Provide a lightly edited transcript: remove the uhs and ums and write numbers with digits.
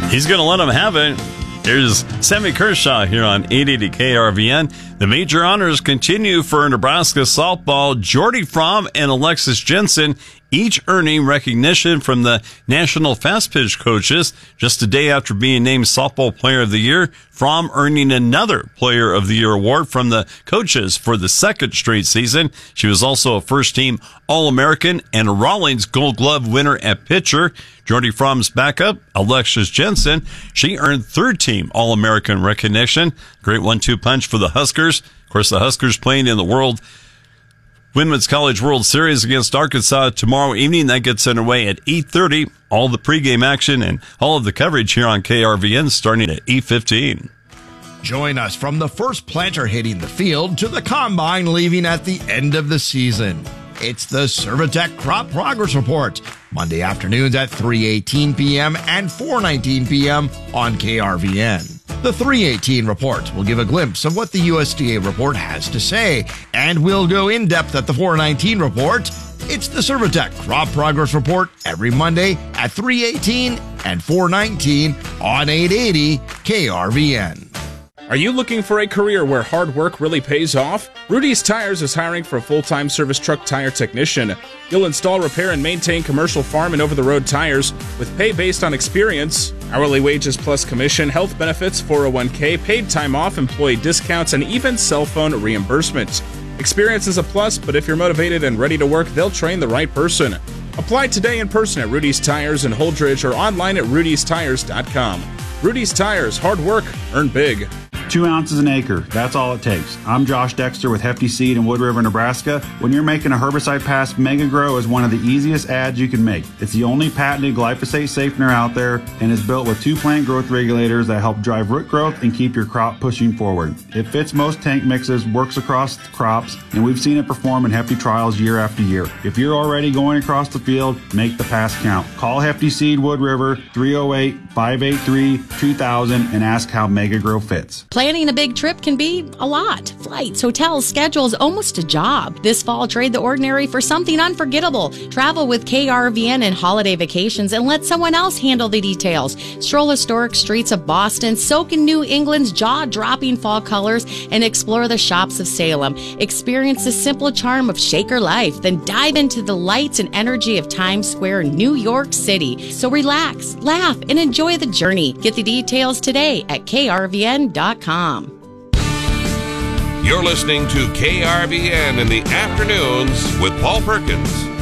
He's going to let him have it. Here's Sammy Kershaw here on 880 KRVN. The major honors continue for Nebraska softball. Jordy Fromm and Alexis Jensen each earning recognition from the National Fast Pitch Coaches just a day after being named Softball Player of the Year. Fromm earning another Player of the Year award from the coaches for the second straight season. She was also a first-team All-American and a Rawlings Gold Glove winner at pitcher. Jordy Fromm's backup, Alexis Jensen, she earned third-team All-American recognition. Great 1-2 punch for the Huskers. Of course, the Huskers playing in the Women's College World Series against Arkansas tomorrow evening. That gets underway at 8:30. All the pregame action and all of the coverage here on KRVN starting at 8:15. Join us from the first planter hitting the field to the combine leaving at the end of the season. It's the Servitec Crop Progress Report, Monday afternoons at 3:18 p.m. and 4:19 p.m. on KRVN. The 3:18 report will give a glimpse of what the USDA report has to say, and we'll go in depth at the 4:19 report. It's the Servitec Crop Progress Report every Monday at 3:18 and 4:19 on 880 KRVN. Are you looking for a career where hard work really pays off? Rudy's Tires is hiring for a full-time service truck tire technician. You'll install, repair, and maintain commercial farm and over-the-road tires with pay based on experience, hourly wages plus commission, health benefits, 401k, paid time off, employee discounts, and even cell phone reimbursement. Experience is a plus, but if you're motivated and ready to work, they'll train the right person. Apply today in person at Rudy's Tires in Holdridge or online at rudystires.com. Rudy's Tires, hard work, earn big. 2 ounces an acre, that's all it takes. I'm Josh Dexter with Hefty Seed in Wood River, Nebraska. When you're making a herbicide pass, MegaGrow is one of the easiest adds you can make. It's the only patented glyphosate safener out there and is built with 2 plant growth regulators that help drive root growth and keep your crop pushing forward. It fits most tank mixes, works across crops, and we've seen it perform in Hefty trials year after year. If you're already going across the field, make the pass count. Call Hefty Seed Wood River 308-583-2000 and ask how MegaGrow fits. Planning a big trip can be a lot. Flights, hotels, schedules, almost a job. This fall, trade the ordinary for something unforgettable. Travel with KRVN and holiday vacations and let someone else handle the details. Stroll historic streets of Boston, soak in New England's jaw-dropping fall colors, and explore the shops of Salem. Experience the simple charm of Shaker life, then dive into the lights and energy of Times Square, New York City. So relax, laugh, and enjoy the journey. Get the details today at krvn.com. You're listening to KRVN in the afternoons with Paul Perkins.